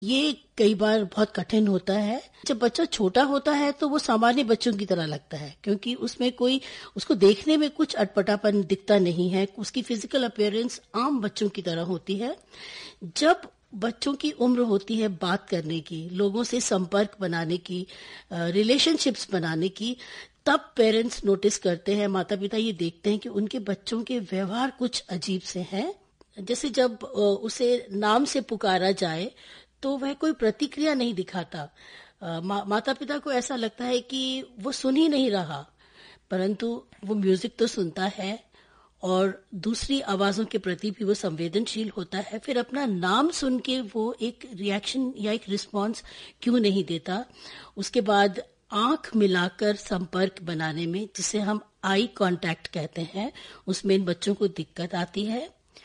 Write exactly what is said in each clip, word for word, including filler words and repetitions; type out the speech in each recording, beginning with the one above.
ये कई बार बहुत कठिन होता है। जब बच्चा छोटा होता है तो वो सामान्य बच्चों की तरह लगता है, क्योंकि उसमें कोई उसको देखने में कुछ अटपटापन दिखता नहीं है। उसकी फिजिकल अपीयरेंस आम बच्चों की तरह होती है। जब बच्चों की उम्र होती है बात करने की, लोगों से संपर्क बनाने की, रिलेशनशिप्स बनाने की, तब पेरेंट्स नोटिस करते हैं, माता पिता ये देखते हैं कि उनके बच्चों के व्यवहार कुछ अजीब से हैं। जैसे जब उसे नाम से पुकारा जाए तो वह कोई प्रतिक्रिया नहीं दिखाता। मा, माता पिता को ऐसा लगता है कि वो सुन ही नहीं रहा, परंतु वो म्यूजिक तो सुनता है और दूसरी आवाजों के प्रति भी वो संवेदनशील होता है। फिर अपना नाम सुन के वो एक रिएक्शन या एक रिस्पॉन्स क्यों नहीं देता। उसके बाद आंख मिलाकर संपर्क बनाने में, जिसे हम आई कांटेक्ट कहते हैं, उसमें इन बच्चों को दिक्कत आती है।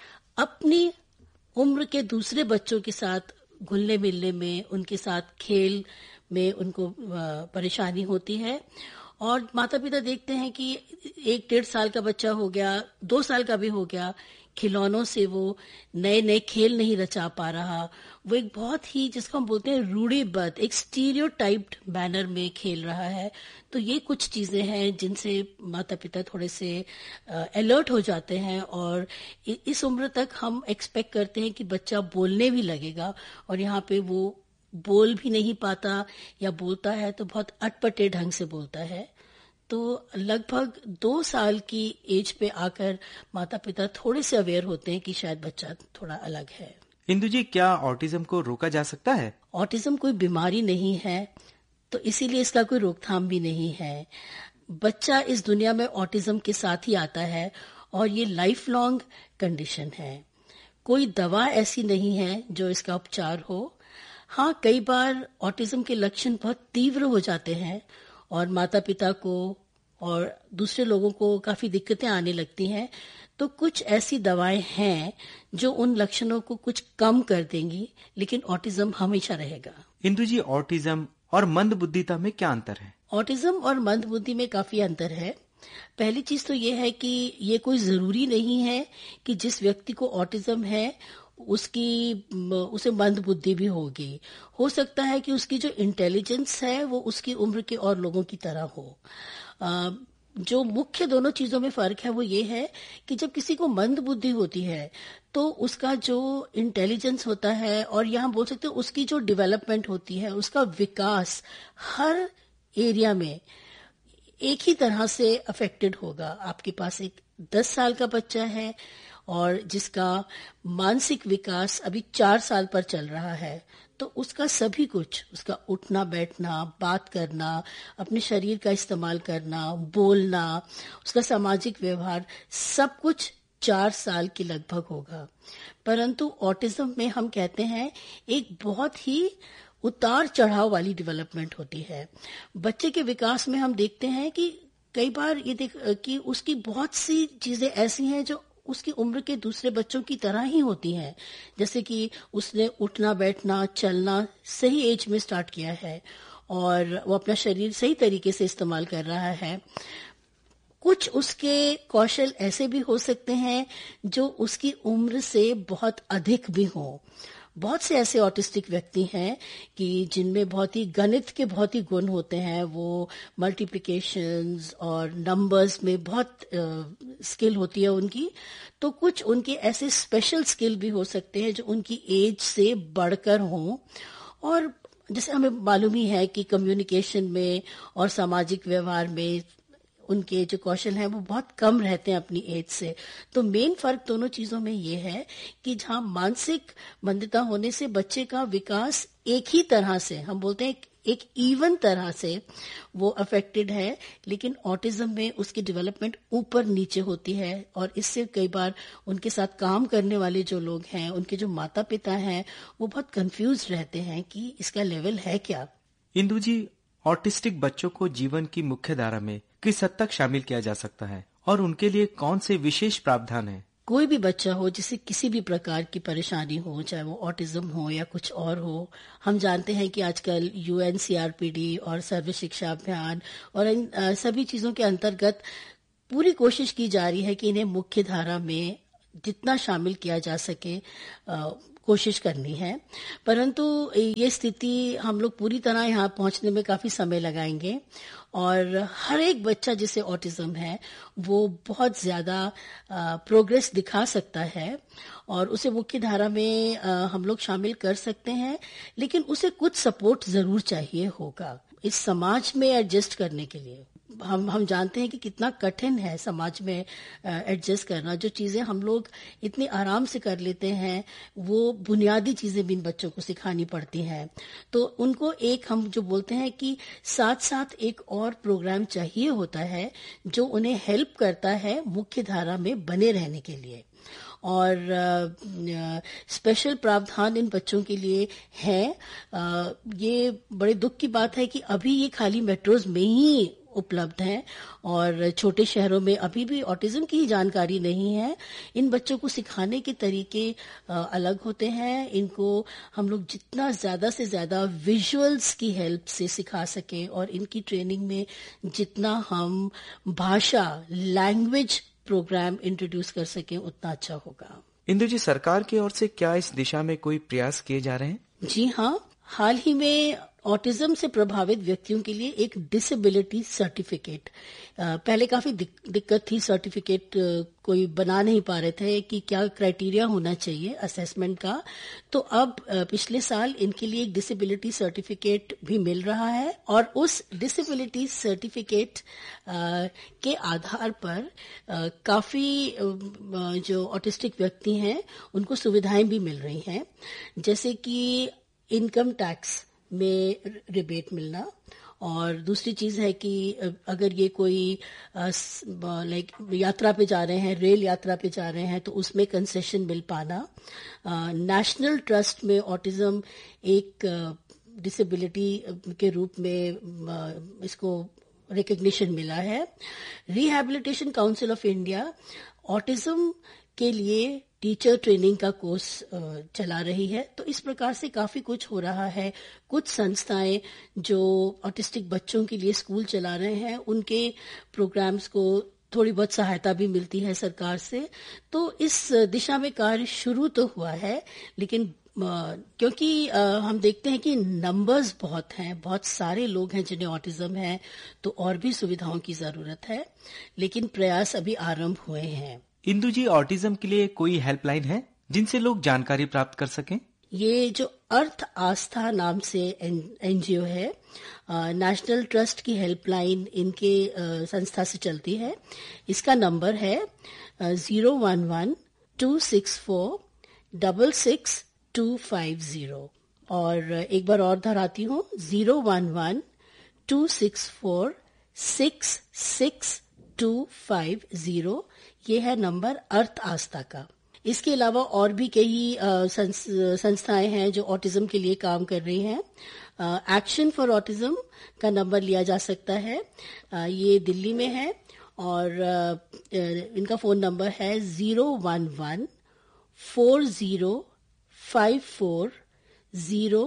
अपनी उम्र के दूसरे बच्चों के साथ घुलने मिलने में, उनके साथ खेल में उनको परेशानी होती है। और माता पिता देखते हैं कि एक डेढ़ साल का बच्चा हो गया, दो साल का भी हो गया, खिलौनों से वो नए नए खेल नहीं रचा पा रहा। वो एक बहुत ही, जिसको हम बोलते हैं रूढ़िबद्ध, एक स्टीरियोटाइप्ड मैनर में खेल रहा है। तो ये कुछ चीजें हैं जिनसे माता पिता थोड़े से अलर्ट हो जाते हैं। और इस उम्र तक हम एक्सपेक्ट करते हैं कि बच्चा बोलने भी लगेगा, और यहाँ पे वो बोल भी नहीं पाता, या बोलता है तो बहुत अटपटे ढंग से बोलता है। तो लगभग दो साल की एज पे आकर माता पिता थोड़े से अवेयर होते हैं कि शायद बच्चा थोड़ा अलग है। इंदु जी, क्या ऑटिज्म को रोका जा सकता है? ऑटिज्म कोई बीमारी नहीं है, तो इसीलिए इसका कोई रोकथाम भी नहीं है। बच्चा इस दुनिया में ऑटिज्म के साथ ही आता है, और ये लाइफ लॉन्ग कंडीशन है। कोई दवा ऐसी नहीं है जो इसका उपचार हो। हाँ, कई बार ऑटिज्म के लक्षण बहुत तीव्र हो जाते हैं और माता पिता को और दूसरे लोगों को काफी दिक्कतें आने लगती हैं। तो कुछ ऐसी दवाएं हैं जो उन लक्षणों को कुछ कम कर देंगी, लेकिन ऑटिज्म हमेशा रहेगा। इंदु जी, ऑटिज्म और मंदबुद्धिता में क्या अंतर है? ऑटिज्म और मंदबुद्धि में काफी अंतर है। पहली चीज तो ये है कि ये कोई जरूरी नहीं है कि जिस व्यक्ति को ऑटिज्म है उसकी उसे मंद बुद्धि भी होगी। हो सकता है कि उसकी जो इंटेलिजेंस है वो उसकी उम्र के और लोगों की तरह हो। आ, जो मुख्य दोनों चीजों में फर्क है वो ये है कि जब किसी को मंद बुद्धि होती है तो उसका जो इंटेलिजेंस होता है, और यहाँ बोल सकते हैं उसकी जो डेवलपमेंट होती है, उसका विकास हर एरिया में एक ही तरह से अफेक्टेड होगा। आपके पास एक दस साल का बच्चा है और जिसका मानसिक विकास अभी चार साल पर चल रहा है, तो उसका सभी कुछ, उसका उठना बैठना, बात करना, अपने शरीर का इस्तेमाल करना, बोलना, उसका सामाजिक व्यवहार, सब कुछ चार साल के लगभग होगा। परंतु ऑटिज्म में हम कहते हैं एक बहुत ही उतार चढ़ाव वाली डेवलपमेंट होती है। बच्चे के विकास में हम देखते हैं कि कई बार ये देख कि उसकी बहुत सी चीजें ऐसी हैं जो उसकी उम्र के दूसरे बच्चों की तरह ही होती हैं। जैसे कि उसने उठना बैठना चलना सही एज में स्टार्ट किया है और वो अपना शरीर सही तरीके से इस्तेमाल कर रहा है। कुछ उसके कौशल ऐसे भी हो सकते हैं जो उसकी उम्र से बहुत अधिक भी हों। बहुत से ऐसे ऑटिस्टिक व्यक्ति हैं कि जिनमें बहुत ही गणित के बहुत ही गुण होते हैं, वो मल्टीप्लिकेशंस और नंबर्स में बहुत स्किल होती है उनकी। तो कुछ उनके ऐसे स्पेशल स्किल भी हो सकते हैं जो उनकी एज से बढ़कर हों। और जैसे हमें मालूम ही है कि कम्युनिकेशन में और सामाजिक व्यवहार में उनके जो कौशल हैं वो बहुत कम रहते हैं अपनी एज से। तो मेन फर्क दोनों चीजों में ये है कि जहां मानसिक मंदता होने से बच्चे का विकास एक ही तरह से, हम बोलते हैं एक इवन तरह से वो अफेक्टेड है, लेकिन ऑटिज्म में उसकी डेवलपमेंट ऊपर नीचे होती है। और इससे कई बार उनके साथ काम करने वाले जो लोग हैं, उनके जो माता पिता हैं, वो बहुत कंफ्यूज रहते हैं कि इसका लेवल है क्या। इंदु जी, ऑटिस्टिक बच्चों को जीवन की मुख्य धारा में किस हद तक शामिल किया जा सकता है और उनके लिए कौन से विशेष प्रावधान हैं? कोई भी बच्चा हो जिसे किसी भी प्रकार की परेशानी हो, चाहे वो ऑटिज्म हो या कुछ और हो, हम जानते हैं कि आजकल यूएनसीआरपीडी और सर्व शिक्षा अभियान और इन आ, सभी चीजों के अंतर्गत पूरी कोशिश की जा रही है कि इन्हें मुख्य धारा में जितना शामिल किया जा सके आ, कोशिश करनी है, परंतु ये स्थिति हम लोग पूरी तरह यहाँ पहुंचने में काफी समय लगाएंगे और हर एक बच्चा जिसे ऑटिज्म है वो बहुत ज्यादा प्रोग्रेस दिखा सकता है और उसे मुख्य धारा में आ, हम लोग शामिल कर सकते हैं, लेकिन उसे कुछ सपोर्ट जरूर चाहिए होगा इस समाज में एडजस्ट करने के लिए। हम हम जानते हैं कि कितना कठिन है समाज में एडजस्ट करना। जो चीजें हम लोग इतने आराम से कर लेते हैं वो बुनियादी चीजें भी इन बच्चों को सिखानी पड़ती हैं। तो उनको एक हम जो बोलते हैं कि साथ साथ एक और प्रोग्राम चाहिए होता है जो उन्हें हेल्प करता है मुख्य धारा में बने रहने के लिए। और स्पेशल प्रावधान इन बच्चों के लिए है। आ, ये बड़े दुख की बात है कि अभी ये खाली मेट्रोज में ही उपलब्ध हैं और छोटे शहरों में अभी भी ऑटिज्म की जानकारी नहीं है। इन बच्चों को सिखाने के तरीके अलग होते हैं। इनको हम लोग जितना ज्यादा से ज्यादा विजुअल्स की हेल्प से सिखा सकें और इनकी ट्रेनिंग में जितना हम भाषा लैंग्वेज प्रोग्राम इंट्रोड्यूस कर सकें उतना अच्छा होगा। इंदु जी, सरकार की ओर से क्या इस दिशा में कोई प्रयास किए जा रहे हैं? जी हाँ, हाल ही में ऑटिज्म से प्रभावित व्यक्तियों के लिए एक डिसेबिलिटी सर्टिफिकेट, पहले काफी दिक, दिक्कत थी, सर्टिफिकेट कोई बना नहीं पा रहे थे कि क्या क्राइटेरिया होना चाहिए असेसमेंट का। तो अब पिछले साल इनके लिए एक डिसेबिलिटी सर्टिफिकेट भी मिल रहा है और उस डिसेबिलिटी सर्टिफिकेट के आधार पर काफी जो ऑटिस्टिक व्यक्ति हैं उनको सुविधाएं भी मिल रही हैं, जैसे कि इनकम टैक्स में रिबेट मिलना। और दूसरी चीज है कि अगर ये कोई लाइक यात्रा पे जा रहे हैं, रेल यात्रा पे जा रहे हैं, तो उसमें कंसेशन मिल पाना। नेशनल ट्रस्ट में ऑटिज्म एक डिसेबिलिटी के रूप में इसको रिकग्निशन मिला है। Rehabilitation council of India autism के लिए टीचर ट्रेनिंग का कोर्स चला रही है। तो इस प्रकार से काफी कुछ हो रहा है। कुछ संस्थाएं जो ऑटिस्टिक बच्चों के लिए स्कूल चला रहे हैं उनके प्रोग्राम्स को थोड़ी बहुत सहायता भी मिलती है सरकार से। तो इस दिशा में कार्य शुरू तो हुआ है, लेकिन क्योंकि हम देखते हैं कि नंबर्स बहुत हैं, बहुत सारे लोग हैं जिन्हें ऑटिज्म है, तो और भी सुविधाओं की जरूरत है, लेकिन प्रयास अभी आरंभ हुए हैं। इंदु जी, ऑटिज्म के लिए कोई हेल्पलाइन है जिनसे लोग जानकारी प्राप्त कर सकें? ये जो अर्थ आस्था नाम से एनजीओ है, नेशनल ट्रस्ट की हेल्पलाइन इनके आ, संस्था से चलती है। इसका नंबर है zero one one two six four double six to five zero. और एक बार और दोहराती हूँ, zero one one two six four six six to five zero. ये है नंबर अर्थ आस्था का। इसके अलावा और भी कई संस्थाएं हैं जो ऑटिज्म के लिए काम कर रही हैं। एक्शन फॉर ऑटिज्म का नंबर लिया जा सकता है, आ, ये दिल्ली में है और आ, इनका फोन नंबर है zero one one four zero five four zero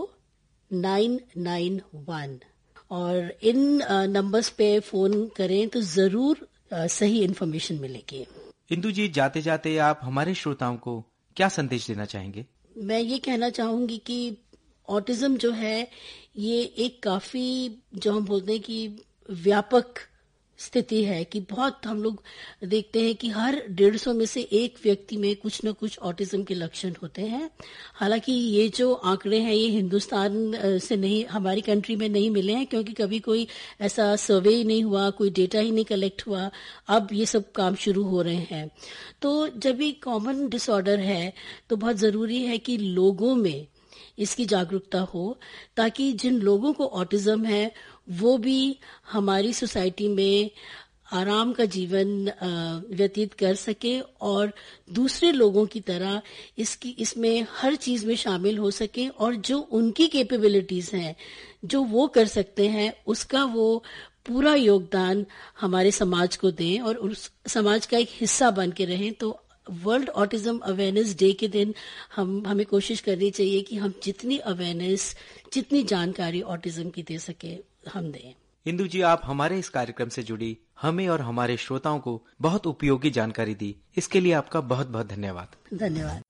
nine nine one. और इन नंबर्स पे फोन करें तो जरूर आ, सही इन्फॉर्मेशन मिलेगी। इंदु जी, जाते जाते आप हमारे श्रोताओं को क्या संदेश देना चाहेंगे? मैं ये कहना चाहूंगी कि ऑटिज्म जो है ये एक काफी, जो हम बोलते हैं कि व्यापक स्थिति है, कि बहुत हम लोग देखते हैं कि हर डेढ़ सौ में से एक व्यक्ति में कुछ न कुछ ऑटिज्म के लक्षण होते हैं। हालांकि ये जो आंकड़े हैं ये हिंदुस्तान से नहीं, हमारी कंट्री में नहीं मिले हैं, क्योंकि कभी कोई ऐसा सर्वे ही नहीं हुआ, कोई डेटा ही नहीं कलेक्ट हुआ। अब ये सब काम शुरू हो रहे हैं। तो जब ये कॉमन डिसऑर्डर है तो बहुत जरूरी है कि लोगों में इसकी जागरूकता हो, ताकि जिन लोगों को ऑटिज्म है वो भी हमारी सोसाइटी में आराम का जीवन व्यतीत कर सके और दूसरे लोगों की तरह इसकी इसमें हर चीज में शामिल हो सके, और जो उनकी कैपेबिलिटीज हैं, जो वो कर सकते हैं, उसका वो पूरा योगदान हमारे समाज को दें और उस समाज का एक हिस्सा बन के रहें। तो वर्ल्ड ऑटिज्म अवेयरनेस डे के दिन हम हमें कोशिश करनी चाहिए कि हम जितनी अवेयरनेस, जितनी जानकारी ऑटिज्म की दे सके हम दें। इंदु जी, आप हमारे इस कार्यक्रम से जुड़ी हमें और हमारे श्रोताओं को बहुत उपयोगी जानकारी दी, इसके लिए आपका बहुत बहुत धन्यवाद। धन्यवाद।